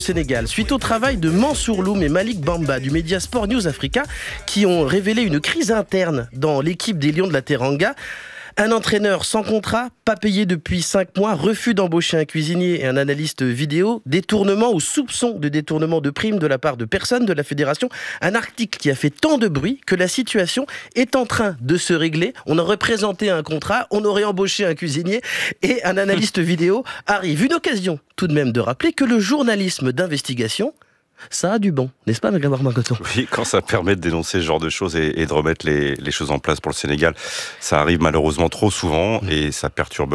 Sénégal, suite au travail de Mansour Loum et Malik Bamba du média Sport News Africa qui ont révélé une crise interne dans l'équipe des Lions de la Teranga. Un entraîneur sans contrat, pas payé depuis 5 mois, refus d'embaucher un cuisinier et un analyste vidéo, détournement ou soupçon de détournement de primes de la part de personnes de la fédération. Un article qui a fait tant de bruit que la situation est en train de se régler. On aurait présenté un contrat, on aurait embauché un cuisinier et un analyste vidéo arrive. Une occasion tout de même de rappeler que le journalisme d'investigation, ça a du bon, n'est-ce pas, Grégoire Margoton ? Oui, quand ça permet de dénoncer ce genre de choses et de remettre les choses en place pour le Sénégal, ça arrive malheureusement trop souvent et ça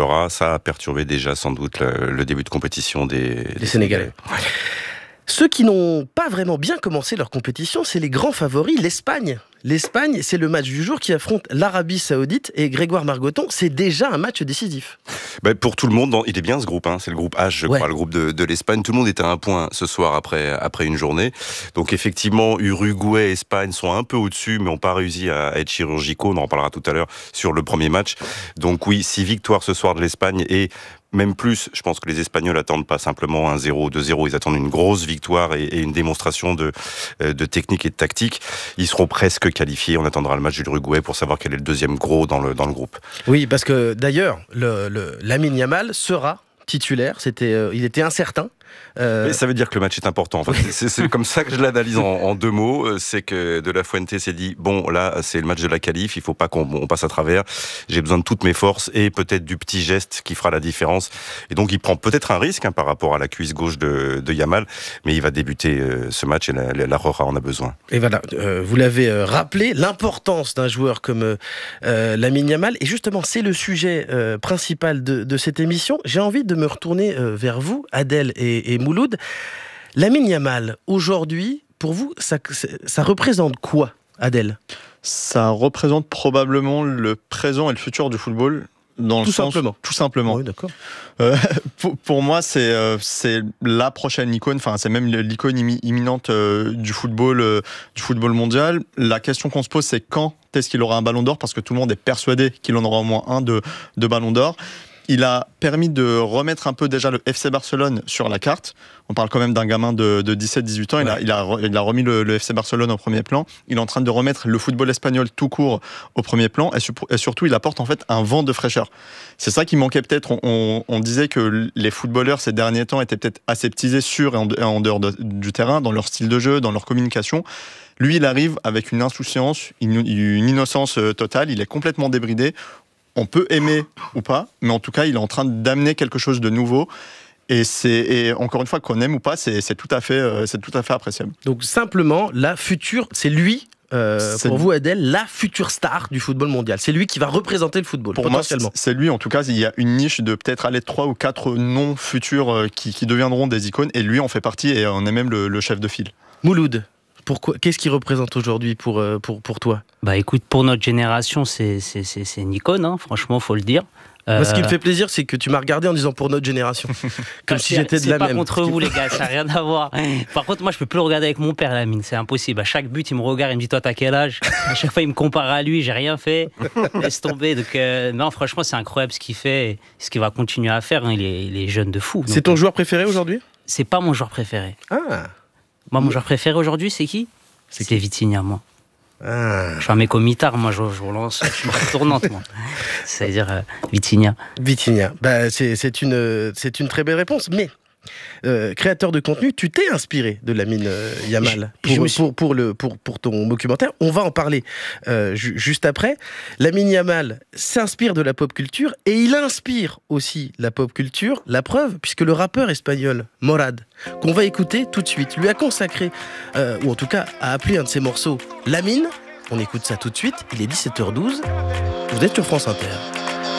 a perturbé déjà sans doute le début de compétition des Sénégalais. Ouais. Ceux qui n'ont pas vraiment bien commencé leur compétition, c'est les grands favoris, l'Espagne. L'Espagne, c'est le match du jour qui affronte l'Arabie Saoudite. Et Grégoire Margoton, c'est déjà un match décisif. Pour tout le monde, il est bien ce groupe. C'est le groupe H, je crois, le groupe de l'Espagne. Tout le monde est à un point ce soir après une journée. Donc effectivement, Uruguay et Espagne sont un peu au-dessus, mais n'ont pas réussi à être chirurgicaux. On en reparlera tout à l'heure sur le premier match. Donc oui, 6 victoires ce soir de l'Espagne et même plus, je pense que les Espagnols n'attendent pas simplement 1-0, 2-0, ils attendent une grosse victoire et une démonstration de technique et de tactique. Ils seront presque qualifiés, on attendra le match de l'Uruguay pour savoir quel est le deuxième gros dans le groupe. Oui, parce que d'ailleurs, Lamine Yamal sera titulaire, il était incertain. Mais ça veut dire que le match est important. En fait, c'est comme ça que je l'analyse en 2 mots. C'est que De La Fuente s'est dit, bon, là, c'est le match de la qualif, il faut pas qu'on passe à travers. J'ai besoin de toutes mes forces et peut-être du petit geste qui fera la différence. Et donc, il prend peut-être un risque par rapport à la cuisse gauche de Yamal, mais il va débuter ce match et la Roja en a besoin. Et voilà, vous l'avez rappelé, l'importance d'un joueur comme Lamine Yamal. Et justement, c'est le sujet principal de cette émission. J'ai envie de me retourner vers vous, Adèle et Mouloud. Lamine Yamal, aujourd'hui, pour vous, ça représente quoi, Adèle ? Ça représente probablement le présent et le futur du football. Tout simplement. Oui, d'accord. Pour moi, c'est la prochaine icône. Enfin, c'est même l'icône imminente du football mondial. La question qu'on se pose, c'est quand est-ce qu'il aura un ballon d'or ? Parce que tout le monde est persuadé qu'il en aura au moins un de ballon d'or. Il a permis de remettre un peu déjà le FC Barcelone sur la carte. On parle quand même d'un gamin de 17-18 ans. Ouais. Il a remis le FC Barcelone au premier plan. Il est en train de remettre le football espagnol tout court au premier plan. Et surtout, il apporte en fait un vent de fraîcheur. C'est ça qui manquait peut-être. On disait que les footballeurs ces derniers temps étaient peut-être aseptisés sur et en dehors du terrain, dans leur style de jeu, dans leur communication. Lui, il arrive avec une insouciance, une innocence totale. Il est complètement débridé. On peut aimer ou pas, mais en tout cas, il est en train d'amener quelque chose de nouveau. Et encore une fois, qu'on aime ou pas, c'est tout à fait appréciable. Donc simplement, c'est lui, pour vous, Adèle, la future star du football mondial. C'est lui qui va représenter le football, potentiellement. Moi, c'est lui, en tout cas, il y a une niche de peut-être 3 ou 4 noms futurs qui deviendront des icônes. Et lui en fait partie, et on est même le chef de file. Mouloud, qu'est-ce qu'il représente aujourd'hui pour toi ? Écoute, pour notre génération, c'est une icône, franchement, faut le dire. Ce qui me fait plaisir, c'est que tu m'as regardé en disant pour notre génération. Comme si j'étais de la même. C'est pas contre vous, les gars, ça n'a rien à voir. Par contre, moi, je peux plus le regarder avec mon père, Lamine, c'est impossible. À chaque but, il me regarde, il me dit, toi, t'as quel âge ? À chaque fois, il me compare à lui, j'ai rien fait. Laisse tomber. Donc, non, franchement, c'est incroyable ce qu'il fait et ce qu'il va continuer à faire. Il est jeune de fou. C'est ton joueur préféré aujourd'hui ? C'est pas mon joueur préféré. Ah. Moi, mon joueur préféré aujourd'hui, c'est qui ? C'est Vitinha, moi. Ah. Je suis un mec au mitard, moi je relance, je suis une tournante, moi. C'est-à-dire Vitinha. Vitinha, c'est une très belle réponse, mais créateur de contenu, tu t'es inspiré de Lamine Yamal pour ton documentaire. On va en parler juste après. Lamine Yamal s'inspire de la pop culture et il inspire aussi la pop culture. La preuve, puisque le rappeur espagnol Morad, qu'on va écouter tout de suite, lui a consacré, ou en tout cas a appelé un de ses morceaux Lamine. On écoute ça tout de suite, il est 17h12, vous êtes sur France Inter.